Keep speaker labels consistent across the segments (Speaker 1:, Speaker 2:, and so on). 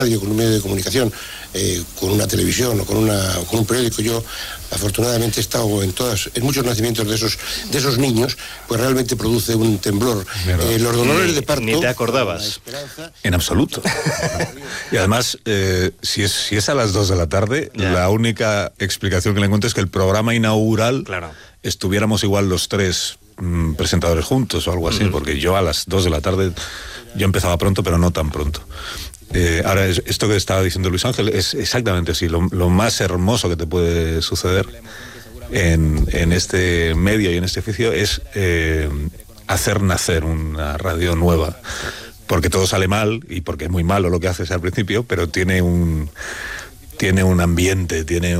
Speaker 1: con un medio de comunicación, con una televisión o con un periódico. Yo afortunadamente he estado en muchos nacimientos de esos niños, pues realmente produce un temblor. Los dolores de parto.
Speaker 2: Ni te acordabas.
Speaker 3: En absoluto. Y además, si es a las 2 de la tarde, la única explicación que le encuentro es que el programa inaugural estuviéramos igual los tres presentadores juntos o algo así, porque yo a las 2 de la tarde yo empezaba pronto, pero no tan pronto. Ahora, esto que estaba diciendo Luis Ángel es exactamente así. Lo más hermoso que te puede suceder en este medio y en este oficio es hacer nacer una radio nueva. Porque todo sale mal, y porque es muy malo lo que haces al principio, pero tiene un ambiente, tiene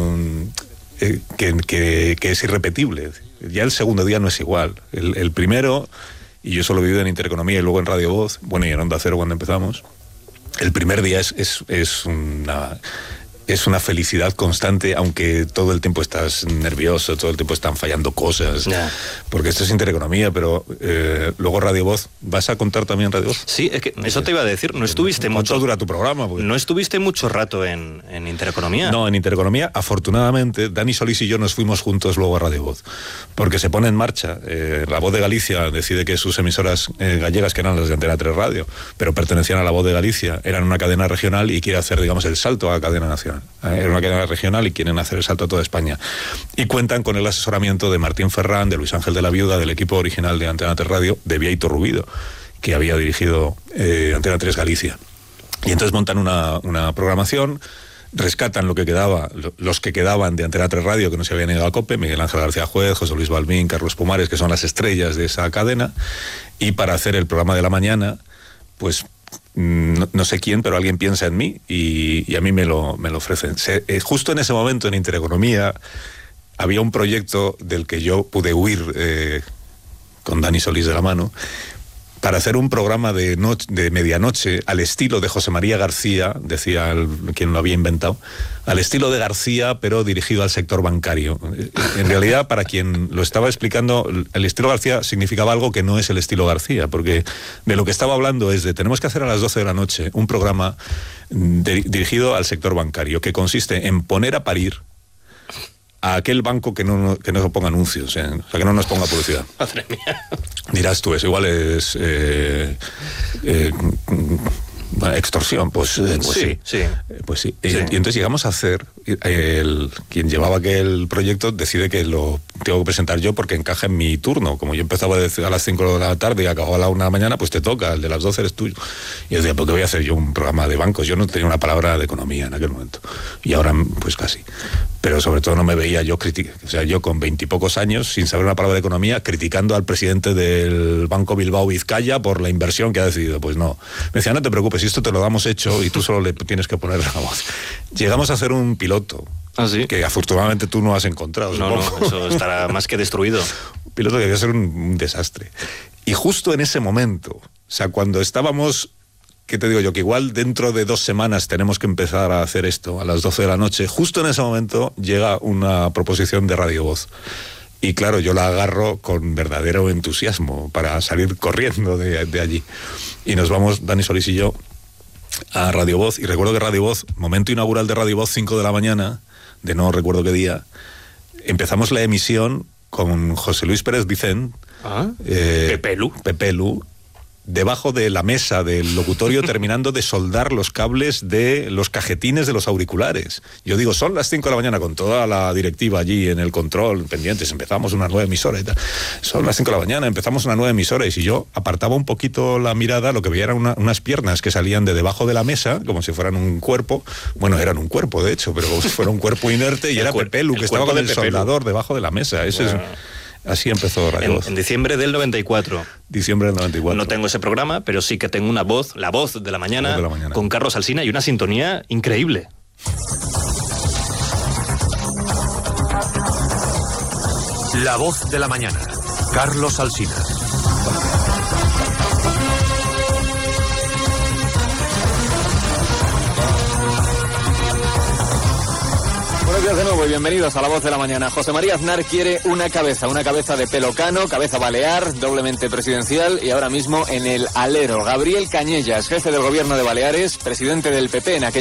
Speaker 3: que es irrepetible. Ya el segundo día no es igual. El primero, y yo eso lo he vivido en Intereconomía y luego en Radio Voz, bueno, y en Onda Cero cuando empezamos, el primer día es una felicidad constante, aunque todo el tiempo estás nervioso, todo el tiempo están fallando cosas, porque esto es Intereconomía, pero luego Radio Voz. ¿Vas a contar también Radio Voz?
Speaker 2: Sí, es que eso te iba a decir, no estuviste mucho...
Speaker 3: ¿Cuánto dura tu programa? Porque...
Speaker 2: ¿No estuviste mucho rato en Intereconomía?
Speaker 3: No, en Intereconomía, afortunadamente, Dani Solís y yo nos fuimos juntos luego a Radio Voz, porque se pone en marcha. La Voz de Galicia decide que sus emisoras gallegas, que eran las de Antena 3 Radio, pero pertenecían a la Voz de Galicia, eran una cadena regional y quiere hacer, digamos, el salto a cadena nacional. Era una cadena regional y quieren hacer el salto a toda España. Y cuentan con el asesoramiento de Martín Ferrán, de Luis Ángel de la Viuda, del equipo original de Antena 3 Radio, de Bieito Rubido, que había dirigido Antena 3 Galicia. Y entonces montan una programación, rescatan los que quedaban de Antena 3 Radio, que no se habían ido a COPE, Miguel Ángel García Juez, José Luis Balbín, Carlos Pumares, que son las estrellas de esa cadena, y para hacer el programa de la mañana, pues... No sé quién, pero alguien piensa en mí y a mí me lo ofrecen. Justo en ese momento en Intereconomía había un proyecto del que yo pude huir con Dani Solís de la mano, para hacer un programa de medianoche al estilo de José María García, decía quien lo había inventado, al estilo de García, pero dirigido al sector bancario. En realidad, para quien lo estaba explicando, el estilo García significaba algo que no es el estilo García, porque de lo que estaba hablando es de tenemos que hacer a las 12 de la noche un programa dirigido al sector bancario, que consiste en poner a parir a aquel banco que no ponga anuncios, o sea, que no nos ponga publicidad.
Speaker 2: Madre mía.
Speaker 3: Dirás tú, eso igual es extorsión, pues sí. Pues sí. Y entonces llegamos a hacer, quien llevaba aquel proyecto decide que lo tengo que presentar yo porque encaja en mi turno. Como yo empezaba a las 5 de la tarde y acababa a la 1 de la mañana, pues te toca, el de las 12 eres tuyo. Y yo decía, ¿por qué voy a hacer yo un programa de bancos? Yo no tenía una palabra de economía en aquel momento. Y ahora, pues casi. Pero sobre todo no me veía yo yo con 20 y pocos años, sin saber una palabra de economía, criticando al presidente del Banco Bilbao Vizcaya por la inversión que ha decidido. Pues no. Me decía, no te preocupes, si esto te lo damos hecho y tú solo le tienes que poner la voz. Llegamos a hacer un piloto.
Speaker 2: ¿Ah, sí?
Speaker 3: Que afortunadamente tú no has encontrado.
Speaker 2: No, eso estará más que destruido.
Speaker 3: Un piloto que debía ser un desastre. Y justo en ese momento, o sea, cuando estábamos... ¿Qué te digo yo? Que igual dentro de 2 semanas tenemos que empezar a hacer esto a las 12 de la noche. Justo en ese momento llega una proposición de Radio Voz. Y claro, yo la agarro con verdadero entusiasmo para salir corriendo de allí. Y nos vamos, Dani Solís y yo, a Radio Voz. Y recuerdo que Radio Voz, momento inaugural de Radio Voz, 5 de la mañana, de no recuerdo qué día, empezamos la emisión con José Luis Pérez Vicent. Pepelu. Debajo de la mesa del locutorio terminando de soldar los cables de los cajetines de los auriculares. Yo digo, son las 5 de la mañana con toda la directiva allí en el control, pendientes, empezamos una nueva emisora y tal. Son las 5 de la mañana, empezamos una nueva emisora y si yo apartaba un poquito la mirada, lo que veía eran unas piernas que salían de debajo de la mesa, como si fueran un cuerpo. Bueno, eran un cuerpo, de hecho, pero como si fuera un cuerpo inerte y era Pepelu, que estaba con el soldador debajo de la mesa. Ese es... Así empezó Radio Voz.
Speaker 2: En diciembre del 94.
Speaker 3: Diciembre del 94.
Speaker 2: No tengo ese programa, pero sí que tengo una voz, la voz de la mañana, con Carlos Alsina y una sintonía increíble.
Speaker 4: La voz de la mañana. Carlos Alsina.
Speaker 5: Buenos días de nuevo y bienvenidos a La Voz de la Mañana. José María Aznar quiere una cabeza de pelo cano, cabeza balear, doblemente presidencial y ahora mismo en el alero. Gabriel Cañellas, jefe del gobierno de Baleares, presidente del PP en aquella